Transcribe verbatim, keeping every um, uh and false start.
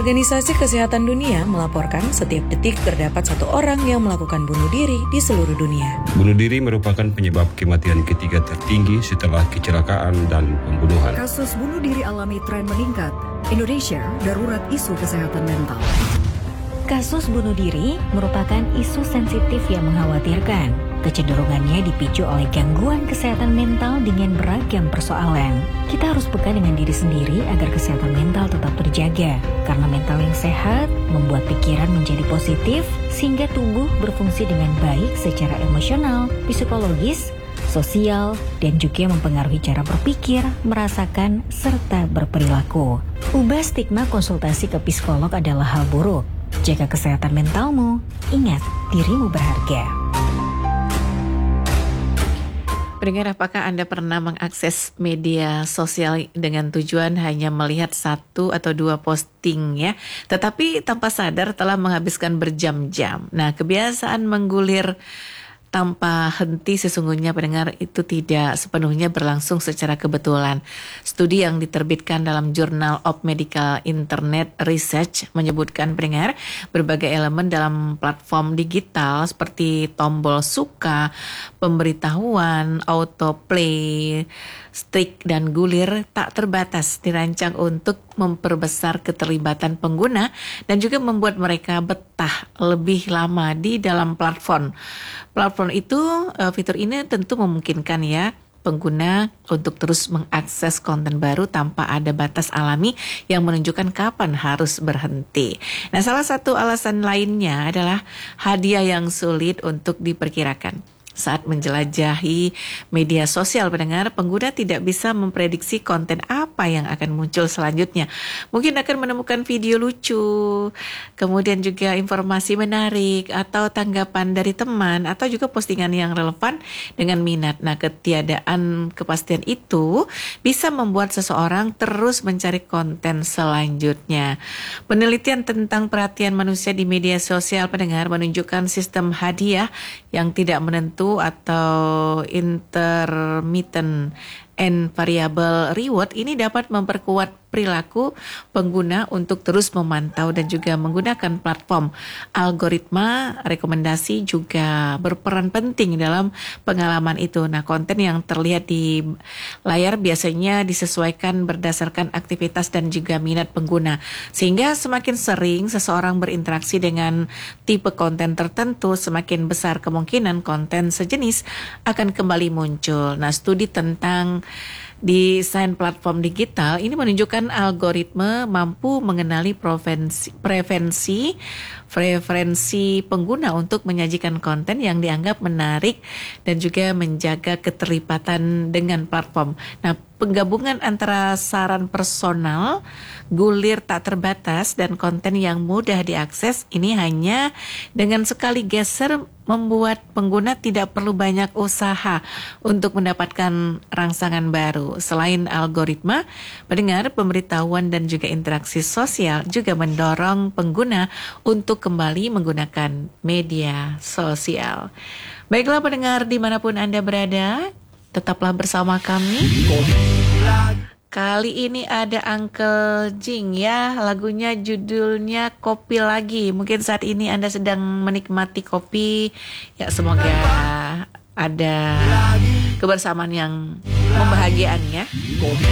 Organisasi Kesehatan Dunia melaporkan setiap detik terdapat satu orang yang melakukan bunuh diri di seluruh dunia. Bunuh diri merupakan penyebab kematian ketiga tertinggi setelah kecelakaan dan pembunuhan. Kasus bunuh diri alami tren meningkat. Indonesia darurat isu kesehatan mental. Kasus bunuh diri merupakan isu sensitif yang mengkhawatirkan. Kecenderungannya dipicu oleh gangguan kesehatan mental dengan beragam persoalan. Kita harus peka dengan diri sendiri agar kesehatan mental tetap terjaga. Karena mental yang sehat membuat pikiran menjadi positif sehingga tubuh berfungsi dengan baik secara emosional, psikologis, sosial, dan juga mempengaruhi cara berpikir, merasakan, serta berperilaku. Ubah stigma konsultasi ke psikolog adalah hal buruk. Jaga kesehatan mentalmu, ingat dirimu berharga. Pendengar, apakah Anda pernah mengakses media sosial dengan tujuan hanya melihat satu atau dua posting ya, tetapi tanpa sadar telah menghabiskan berjam-jam. Nah, kebiasaan menggulir tanpa henti sesungguhnya pendengar itu tidak sepenuhnya berlangsung secara kebetulan. Studi yang diterbitkan dalam Journal of Medical Internet Research menyebutkan pendengar berbagai elemen dalam platform digital seperti tombol suka, pemberitahuan, autoplay, strik dan gulir tak terbatas dirancang untuk memperbesar keterlibatan pengguna dan juga membuat mereka betah lebih lama di dalam platform. Platform itu, fitur ini tentu memungkinkan ya pengguna untuk terus mengakses konten baru tanpa ada batas alami yang menunjukkan kapan harus berhenti. Nah, salah satu alasan lainnya adalah hadiah yang sulit untuk diperkirakan. Saat menjelajahi media sosial pendengar, pengguna tidak bisa memprediksi konten apa yang akan muncul selanjutnya. Mungkin akan menemukan video lucu, kemudian juga informasi menarik, atau tanggapan dari teman, atau juga postingan yang relevan dengan minat. Nah, ketiadaan kepastian itu bisa membuat seseorang terus mencari konten selanjutnya. Penelitian tentang perhatian manusia di media sosial pendengar menunjukkan sistem hadiah yang tidak menentu atau intermittent and variable reward ini dapat memperkuat perilaku pengguna untuk terus memantau dan juga menggunakan platform. Algoritma rekomendasi juga berperan penting dalam pengalaman itu. Nah, konten yang terlihat di layar biasanya disesuaikan berdasarkan aktivitas dan juga minat pengguna. Sehingga semakin sering seseorang berinteraksi dengan tipe konten tertentu, semakin besar kemungkinan konten sejenis akan kembali muncul. Nah, studi tentang desain platform digital ini menunjukkan algoritma mampu mengenali preferensi, preferensi, preferensi pengguna untuk menyajikan konten yang dianggap menarik dan juga menjaga keterlibatan dengan platform. Nah, penggabungan antara saran personal, gulir tak terbatas, dan konten yang mudah diakses ini hanya dengan sekali geser membuat pengguna tidak perlu banyak usaha untuk mendapatkan rangsangan baru. Selain algoritma, pendengar, pemberitahuan dan juga interaksi sosial juga mendorong pengguna untuk kembali menggunakan media sosial. Baiklah pendengar, dimanapun Anda berada, tetaplah bersama kami. Kali ini ada Uncle Jing ya, lagunya judulnya Kopi Lagi. Mungkin saat ini Anda sedang menikmati kopi, ya semoga ada kebersamaan yang membahagiakan ya.